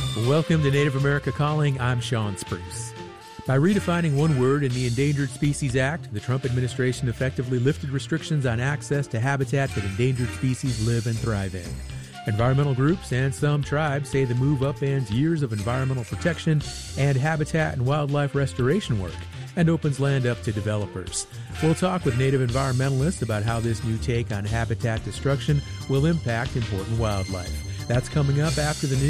Welcome to Native America Calling. I'm Sean Spruce. By redefining one word in the Endangered Species Act, the Trump administration effectively lifted restrictions on access to habitat that endangered species live and thrive in. Environmental groups and some tribes say the move upends years of environmental protection and habitat and wildlife restoration work and opens land up to developers. We'll talk with Native environmentalists about how this new take on habitat destruction will impact important wildlife. That's coming up after the news.